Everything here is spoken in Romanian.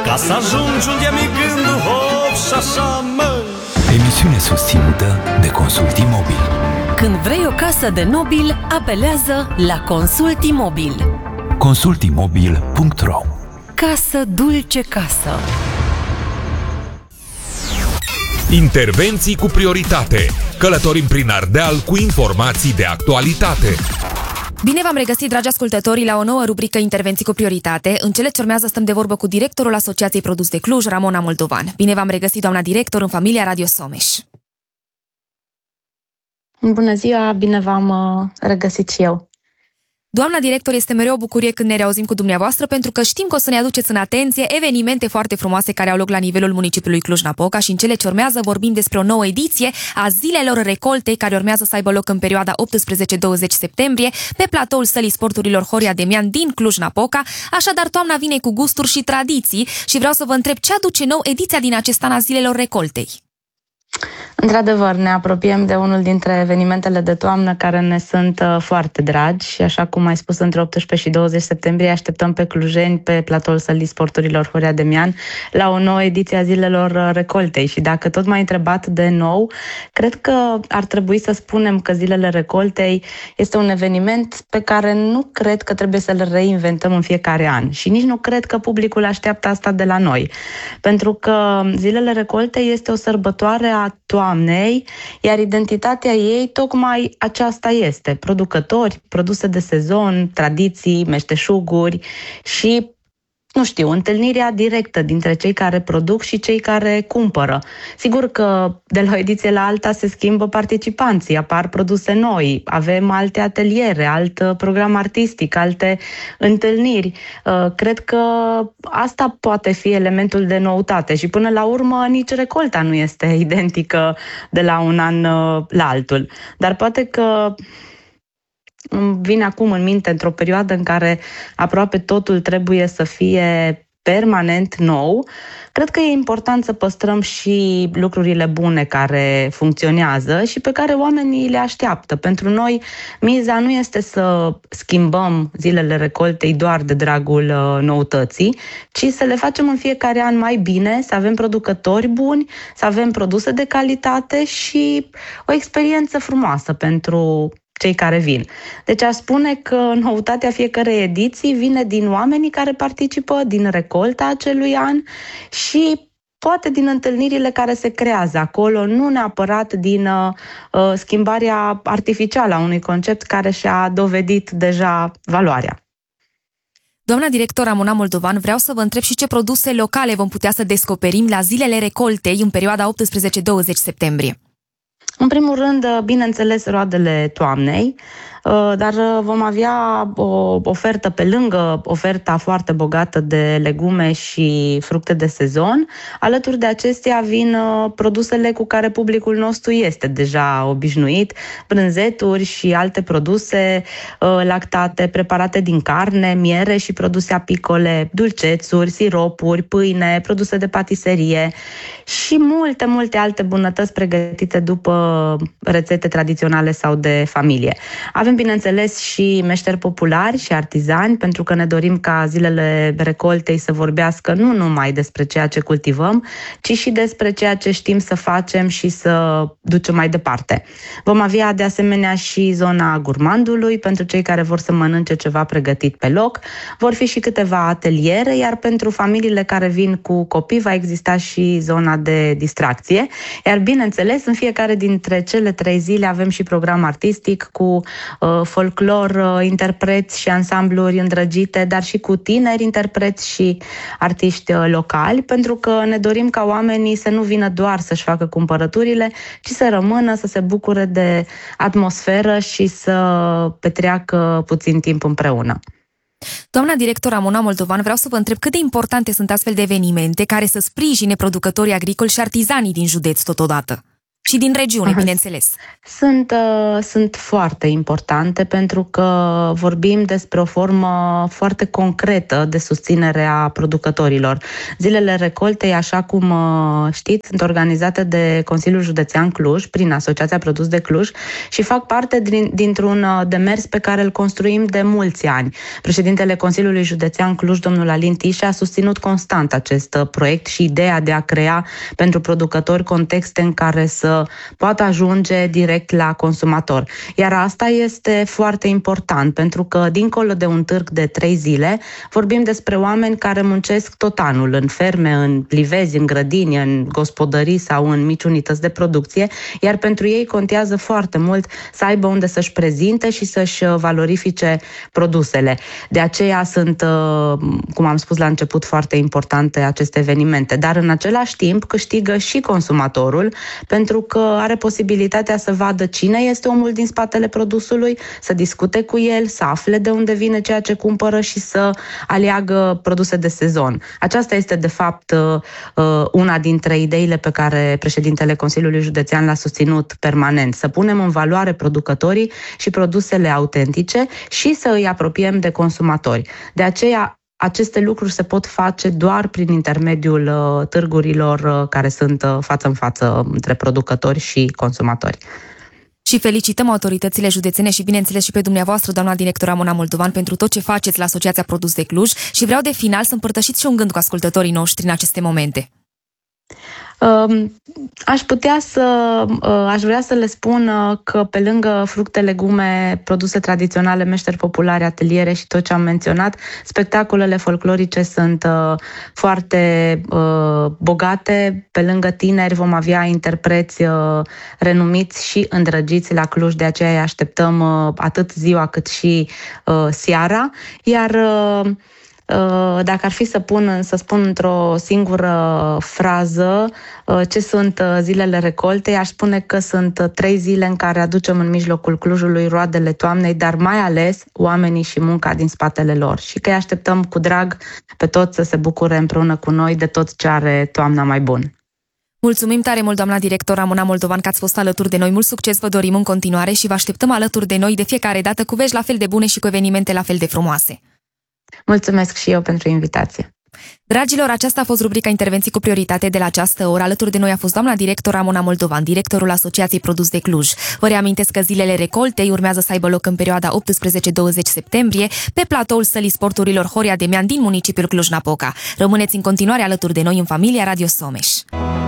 ca să ajungi unde mi gândul, hop și așa, măi. Emisiune susținută de Consult Imobil. Când vrei o casă de nobil, apelează la Consult Imobil. consultimobil.ro. Casă dulce casă. Intervenții cu prioritate. Călătorim prin Ardeal cu informații de actualitate. Bine v-am regăsit, dragi ascultători, la o nouă rubrică Intervenții cu prioritate. În cele ce urmează stăm de vorbă cu directorul Asociației Produs de Cluj, Ramona Moldovan. Bine v-am regăsit, doamna director, în familia Radio Someș. Bună ziua, bine v-am regăsit și eu. Doamna director, este mereu o bucurie când ne reauzim cu dumneavoastră, pentru că știm că o să ne aduceți în atenție evenimente foarte frumoase care au loc la nivelul municipiului Cluj-Napoca și în cele ce urmează vorbim despre o nouă ediție a Zilelor Recoltei, care urmează să aibă loc în perioada 18-20 septembrie pe platoul Sălii Sporturilor Horia Demian din Cluj-Napoca. Așadar, toamna vine cu gusturi și tradiții și vreau să vă întreb ce aduce nou ediția din acest an a Zilelor Recoltei. Într-adevăr, ne apropiem de unul dintre evenimentele de toamnă care ne sunt foarte dragi și, așa cum ai spus, între 18 și 20 septembrie așteptăm pe clujeni pe platoul Sălii Sporturilor Horia Demian la o nouă ediție a Zilelor Recoltei. Și dacă tot m-ai întrebat de nou, cred că ar trebui să spunem că Zilele Recoltei este un eveniment pe care nu cred că trebuie să-l reinventăm în fiecare an și nici nu cred că publicul așteaptă asta de la noi. Pentru că Zilele Recoltei este o sărbătoare a toamnei, iar identitatea ei tocmai aceasta este: producători, produse de sezon, tradiții, meșteșuguri și, nu știu, întâlnirea directă dintre cei care produc și cei care cumpără. Sigur că de la o ediție la alta se schimbă participanții, apar produse noi, avem alte ateliere, alt program artistic, alte întâlniri. Cred că asta poate fi elementul de noutate și până la urmă nici recolta nu este identică de la un an la altul. Dar poate că îmi vine acum în minte, într-o perioadă în care aproape totul trebuie să fie permanent nou, cred că e important să păstrăm și lucrurile bune care funcționează și pe care oamenii le așteaptă. Pentru noi, miza nu este să schimbăm Zilele Recoltei doar de dragul noutății, ci să le facem în fiecare an mai bine, să avem producători buni, să avem produse de calitate și o experiență frumoasă pentru cei care vin. Deci aș spune că noutatea fiecărei ediții vine din oamenii care participă, din recolta acelui an și poate din întâlnirile care se creează acolo, nu neapărat din schimbarea artificială a unui concept care și-a dovedit deja valoarea. Doamna director Ramona Moldovan, vreau să vă întreb și ce produse locale vom putea să descoperim la Zilele Recoltei în perioada 18-20 septembrie. În primul rând, bineînțeles, roadele toamnei, dar vom avea o ofertă pe lângă oferta foarte bogată de legume și fructe de sezon. Alături de acestea vin produsele cu care publicul nostru este deja obișnuit, brânzeturi și alte produse lactate, preparate din carne, miere și produse apicole, dulcețuri, siropuri, pâine, produse de patiserie și multe, multe alte bunătăți pregătite după rețete tradiționale sau de familie. Avem, bineînțeles, și meșteri populari și artizani, pentru că ne dorim ca Zilele Recoltei să vorbească nu numai despre ceea ce cultivăm, ci și despre ceea ce știm să facem și să ducem mai departe. Vom avea, de asemenea, și zona gurmandului, pentru cei care vor să mănânce ceva pregătit pe loc. Vor fi și câteva ateliere, iar pentru familiile care vin cu copii va exista și zona de distracție. Iar, bineînțeles, în fiecare dintre cele 3 zile avem și program artistic cu folclor, interpreți și ansambluri îndrăgite, dar și cu tineri interpreți și artiști locali, pentru că ne dorim ca oamenii să nu vină doar să-și facă cumpărăturile, ci să rămână, să se bucure de atmosferă și să petreacă puțin timp împreună. Doamna director Ramona Moldovan, vreau să vă întreb cât de importante sunt astfel de evenimente care să sprijine producătorii agricoli și artizanii din județ totodată. Și din regiune, bineînțeles. Sunt foarte importante pentru că vorbim despre o formă foarte concretă de susținere a producătorilor. Zilele recoltei, așa cum știți, sunt organizate de Consiliul Județean Cluj prin Asociația Produs de Cluj și fac parte dintr-un demers pe care îl construim de mulți ani. Președintele Consiliului Județean Cluj, domnul Alin Tișe, a susținut constant acest proiect și ideea de a crea pentru producători contexte în care să poată ajunge direct la consumator. Iar asta este foarte important, pentru că dincolo de un târg de 3 zile, vorbim despre oameni care muncesc tot anul în ferme, în livezi, în grădini, în gospodării sau în mici unități de producție, iar pentru ei contează foarte mult să aibă unde să-și prezinte și să-și valorifice produsele. De aceea sunt, cum am spus la început, foarte importante aceste evenimente, dar în același timp câștigă și consumatorul, pentru că are posibilitatea să vadă cine este omul din spatele produsului, să discute cu el, să afle de unde vine ceea ce cumpără și să aleagă produse de sezon. Aceasta este, de fapt, una dintre ideile pe care președintele Consiliului Județean l-a susținut permanent. Să punem în valoare producătorii și produsele autentice și să îi apropiem de consumatori. De aceea, aceste lucruri se pot face doar prin intermediul târgurilor care sunt față în față între producători și consumatori. Și felicităm autoritățile județene și, bineînțeles, și pe dumneavoastră, doamna director Ramona Moldovan, pentru tot ce faceți la Asociația Produs de Cluj și vreau de final să împărtășiți și un gând cu ascultătorii noștri în aceste momente. Aș vrea să le spun că pe lângă fructe, legume, produse tradiționale, meșteri populare, ateliere și tot ce am menționat, spectacolele folclorice sunt foarte bogate. Pe lângă tineri vom avea interpreți renumiți și îndrăgiți la Cluj, de aceea îi așteptăm atât ziua cât și seara. Iar dacă ar fi să spun într-o singură frază ce sunt zilele recoltei, aș spune că sunt 3 zile în care aducem în mijlocul Clujului roadele toamnei, dar mai ales oamenii și munca din spatele lor și că îi așteptăm cu drag pe toți să se bucure împreună cu noi de tot ce are toamna mai bun. Mulțumim tare mult, doamna director Ramona Moldovan, că ați fost alături de noi. Mult succes vă dorim în continuare și vă așteptăm alături de noi de fiecare dată cu vești la fel de bune și cu evenimente la fel de frumoase. Mulțumesc și eu pentru invitație. Dragilor, aceasta a fost rubrica Intervenții cu prioritate de la această oră. Alături de noi a fost doamna director Ramona Moldovan, directorul Asociației Produs de Cluj. Vă reamintesc că zilele recoltei urmează să aibă loc în perioada 18-20 septembrie pe platoul Sălii Sporturilor Horia Demian din municipiul Cluj-Napoca. Rămâneți în continuare alături de noi în familia Radio Someș.